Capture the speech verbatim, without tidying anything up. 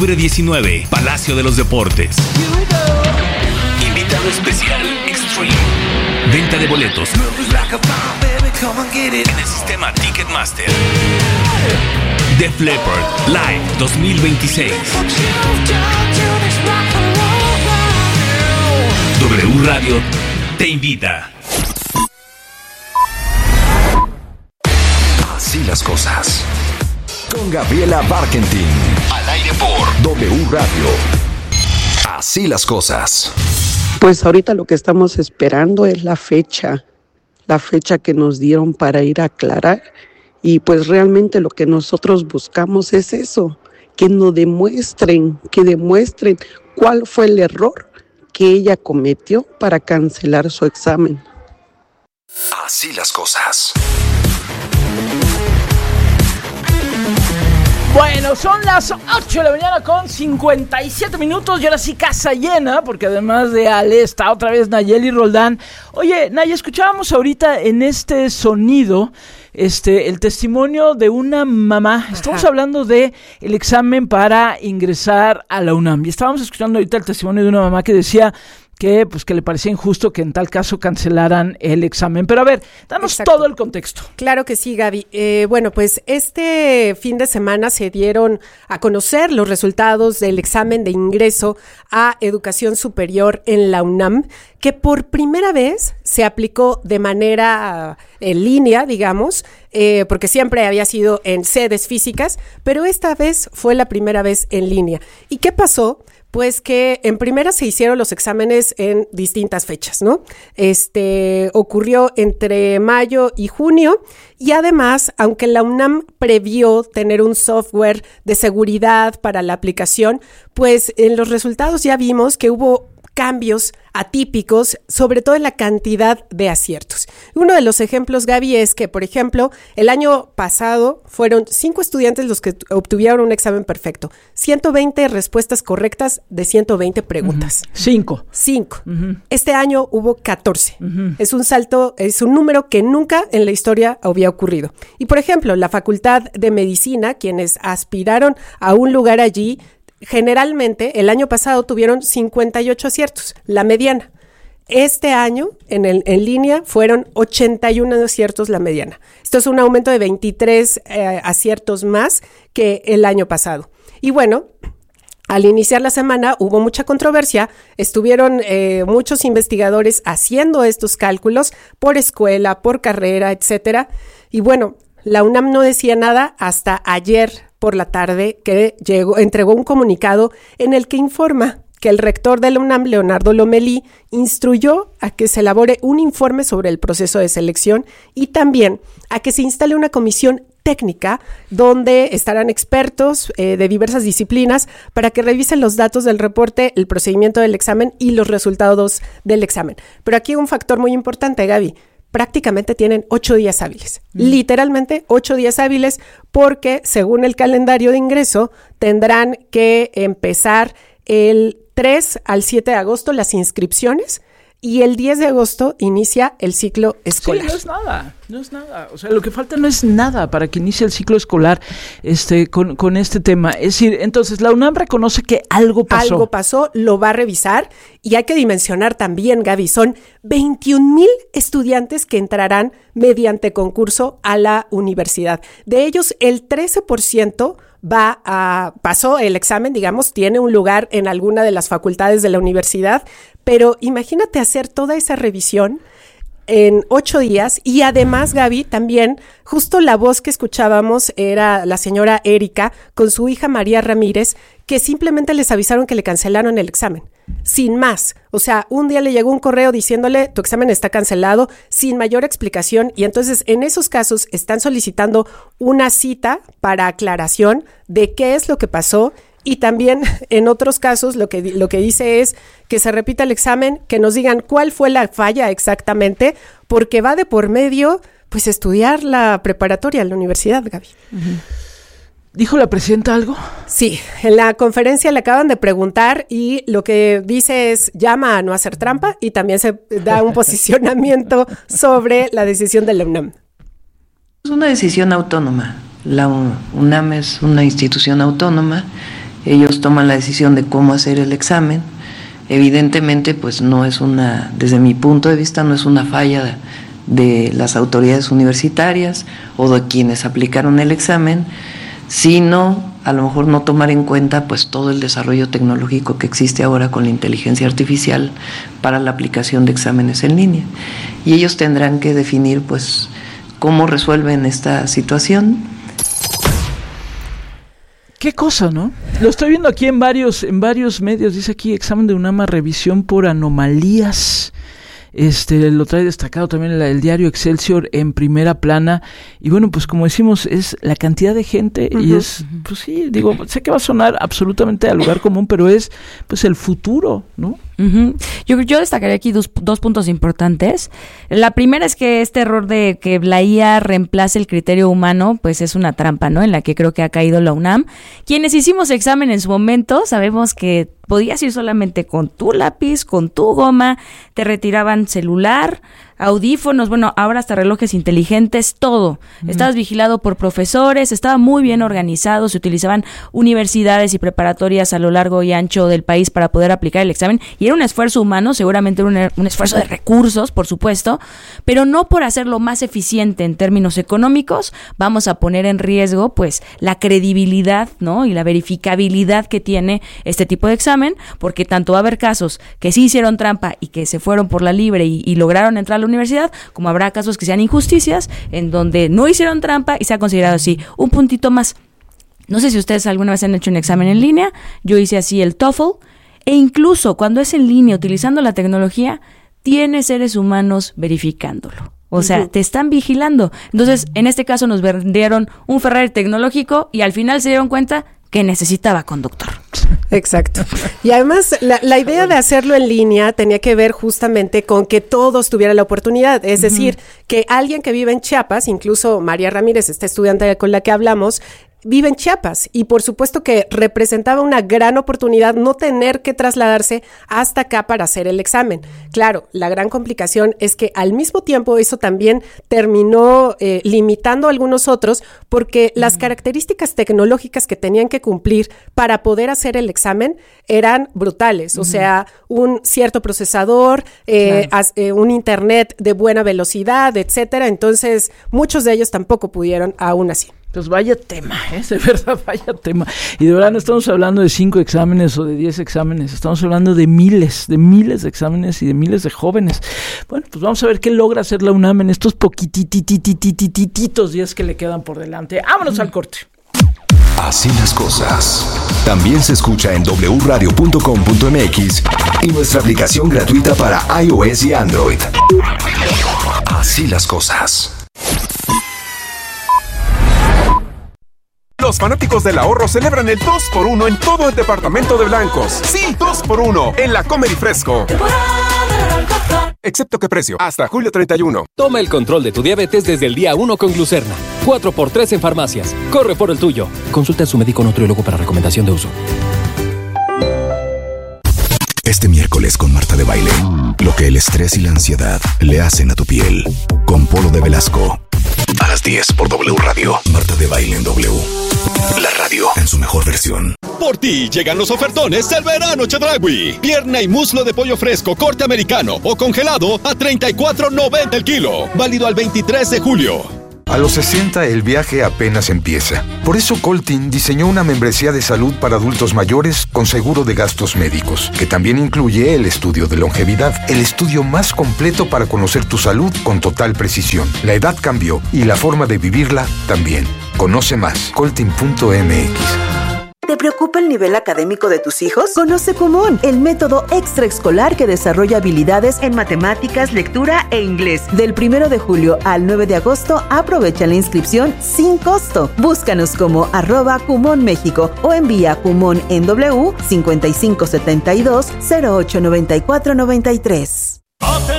octubre diecinueve, Palacio de los Deportes. Invitado especial Extreme. Venta de boletos en el sistema Ticketmaster. Def Leppard Live dos mil veintiséis. W Radio te invita. Así las cosas. Con Gabriela Barkentin. Al aire por W Radio. Así las cosas. Pues ahorita lo que estamos esperando es la fecha, la fecha que nos dieron para ir a aclarar. Y pues realmente lo que nosotros buscamos es eso, que nos demuestren, que demuestren cuál fue el error que ella cometió para cancelar su examen. Así las cosas. Bueno, son las ocho de la mañana con cincuenta y siete minutos y ahora sí casa llena, porque además de Ale está otra vez Nayeli Roldán. Oye, Nay, escuchábamos ahorita en este sonido este el testimonio de una mamá. Estamos Ajá. hablando de el examen para ingresar a la UNAM y estábamos escuchando ahorita el testimonio de una mamá que decía que pues que le parecía injusto que en tal caso cancelaran el examen. Pero a ver, danos Exacto. todo el contexto. Claro que sí, Gaby. Eh, bueno, pues este fin de semana se dieron a conocer los resultados del examen de ingreso a educación superior en la UNAM, que por primera vez se aplicó de manera en línea, digamos, eh, porque siempre había sido en sedes físicas, pero esta vez fue la primera vez en línea. ¿Y qué pasó? Pues que en primera se hicieron los exámenes en distintas fechas, ¿no? Este ocurrió entre mayo y junio y además, aunque la UNAM previó tener un software de seguridad para la aplicación, pues en los resultados ya vimos que hubo cambios atípicos, sobre todo en la cantidad de aciertos. Uno de los ejemplos, Gaby, es que, por ejemplo, el año pasado fueron cinco estudiantes los que obtuvieron un examen perfecto, ciento veinte respuestas correctas de ciento veinte preguntas. Uh-huh. Cinco. Cinco. Uh-huh. Este año hubo catorce. Uh-huh. Es un salto, es un número que nunca en la historia había ocurrido. Y, por ejemplo, la Facultad de Medicina, quienes aspiraron a un lugar allí, generalmente, el año pasado tuvieron cincuenta y ocho aciertos, la mediana. Este año, en, el, en línea, fueron ochenta y uno aciertos la mediana. Esto es un aumento de veintitrés eh, aciertos más que el año pasado. Y bueno, al iniciar la semana hubo mucha controversia, estuvieron eh, muchos investigadores haciendo estos cálculos por escuela, por carrera, etcétera. Y bueno, la UNAM no decía nada hasta ayer por la tarde que llegó, entregó un comunicado en el que informa que el rector de la UNAM, Leonardo Lomelí, instruyó a que se elabore un informe sobre el proceso de selección y también a que se instale una comisión técnica donde estarán expertos eh, de diversas disciplinas para que revisen los datos del reporte, el procedimiento del examen y los resultados del examen. Pero aquí un factor muy importante, Gaby. Prácticamente tienen ocho días hábiles, mm. literalmente ocho días hábiles, porque según el calendario de ingreso tendrán que empezar el tres al siete de agosto las inscripciones y el diez de agosto inicia el ciclo escolar. Sí, no es nada, no es nada. O sea, lo que falta no es nada para que inicie el ciclo escolar este, con, con este tema. Es decir, entonces la UNAM reconoce que algo pasó. Algo pasó, lo va a revisar y hay que dimensionar también, Gaby, son veintiún mil estudiantes que entrarán mediante concurso a la universidad. De ellos, el trece por ciento va a, pasó el examen, digamos, tiene un lugar en alguna de las facultades de la universidad, pero imagínate hacer toda esa revisión en ocho días y además, Gaby, también justo la voz que escuchábamos era la señora Erika con su hija María Ramírez, que simplemente les avisaron que le cancelaron el examen, sin más. O sea, un día le llegó un correo diciéndole tu examen está cancelado, sin mayor explicación, y entonces en esos casos están solicitando una cita para aclaración de qué es lo que pasó. Y también en otros casos lo que, lo que dice es que se repita el examen, que nos digan cuál fue la falla exactamente, porque va de por medio pues estudiar la preparatoria en la universidad, Gaby. Uh-huh. ¿Dijo la presidenta algo? Sí, en la conferencia le acaban de preguntar y lo que dice es llama a no hacer trampa y también se da un posicionamiento sobre la decisión de la UNAM. Es una decisión autónoma. La UNAM es una institución autónoma ellos toman la decisión de cómo hacer el examen. Evidentemente, pues no es una, desde mi punto de vista, no es una falla de, de las autoridades universitarias o de quienes aplicaron el examen, sino a lo mejor no tomar en cuenta pues todo el desarrollo tecnológico que existe ahora con la inteligencia artificial para la aplicación de exámenes en línea. Y ellos tendrán que definir pues cómo resuelven esta situación. Qué cosa, ¿no? Lo estoy viendo aquí en varios, en varios medios. Dice aquí, examen de UNAM, revisión por anomalías. Este, lo trae destacado también el, el diario Excelsior en primera plana. Y bueno, pues como decimos, es la cantidad de gente uh-huh. y es, pues sí, digo, sé que va a sonar absolutamente al lugar común, pero es pues el futuro, ¿no? Uh-huh. Yo, yo destacaría aquí dos, dos puntos importantes. La primera es que este error de que la I A reemplace el criterio humano, pues es una trampa, ¿no? En la que creo que ha caído la UNAM. Quienes hicimos examen en su momento, sabemos que podías ir solamente con tu lápiz, con tu goma, te retiraban celular, audífonos, bueno, ahora hasta relojes inteligentes, todo. Uh-huh. Estabas vigilado por profesores, estaba muy bien organizado, se utilizaban universidades y preparatorias a lo largo y ancho del país para poder aplicar el examen, y era un esfuerzo humano, seguramente era un, un esfuerzo de recursos, por supuesto, pero no por hacerlo más eficiente en términos económicos, vamos a poner en riesgo, pues, la credibilidad, ¿no? Y la verificabilidad que tiene este tipo de examen, porque tanto va a haber casos que sí hicieron trampa y que se fueron por la libre y, y lograron entrar a la universidad, como habrá casos que sean injusticias en donde no hicieron trampa y se ha considerado así un puntito más. No sé si ustedes alguna vez han hecho un examen en línea, yo hice así el TOEFL, e incluso cuando es en línea utilizando la tecnología, tiene seres humanos verificándolo. O sea, uh-huh. te están vigilando. Entonces, en este caso nos vendieron un Ferrari tecnológico y al final se dieron cuenta que necesitaba conductor. Exacto. Y además, la, la idea de hacerlo en línea tenía que ver justamente con que todos tuvieran la oportunidad. Es uh-huh. decir, que alguien que vive en Chiapas, incluso María Ramírez, esta estudiante con la que hablamos, vive en Chiapas y por supuesto que representaba una gran oportunidad no tener que trasladarse hasta acá para hacer el examen. Claro, la gran complicación es que al mismo tiempo eso también terminó eh, limitando a algunos otros porque las características tecnológicas que tenían que cumplir para poder hacer el examen eran brutales. Uh-huh. O sea, un cierto procesador, eh, claro. as, eh, un internet de buena velocidad, etcétera. Entonces, muchos de ellos tampoco pudieron aún así. Pues vaya tema, ¿eh? De verdad, vaya tema. Y de verdad no estamos hablando de cinco exámenes o de diez exámenes, estamos hablando de miles, de miles de exámenes y de miles de jóvenes. Bueno, pues vamos a ver qué logra hacer la UNAM en estos poquititititititos días que le quedan por delante. ¡Vámonos al corte! Así las cosas. También se escucha en doble u radio punto com punto m x y nuestra aplicación gratuita para iOS y Android. Así las cosas. Los fanáticos del ahorro celebran el dos por uno en todo el departamento de blancos. Sí, dos por uno en la Comer y Fresco. Excepto que precio, hasta julio treinta y uno. Toma el control de tu diabetes desde el día uno con Glucerna. cuatro por tres en farmacias. Corre por el tuyo. Consulta a su médico nutriólogo para recomendación de uso. Este miércoles con Marta de Baile, lo que el estrés y la ansiedad le hacen a tu piel. Con Polo de Velasco. A las diez por W Radio. Marta de Baile en W. La radio en su mejor versión. Por ti llegan los ofertones del verano Chedraui. Pierna y muslo de pollo fresco corte americano o congelado a treinta y cuatro noventa el kilo. Válido al veintitrés de julio. A los sesenta el viaje apenas empieza. Por eso Coltin diseñó una membresía de salud para adultos mayores con seguro de gastos médicos, que también incluye el estudio de longevidad, el estudio más completo para conocer tu salud con total precisión. La edad cambió y la forma de vivirla también. Conoce más. Coltin punto m x. ¿Te preocupa el nivel académico de tus hijos? Conoce Kumon, el método extraescolar que desarrolla habilidades en matemáticas, lectura e inglés. Del primero de julio al nueve de agosto, aprovecha la inscripción sin costo. Búscanos como arroba Kumon México o envía Kumon en W cincuenta y cinco setenta y dos cero ocho noventa y cuatro noventa y tres.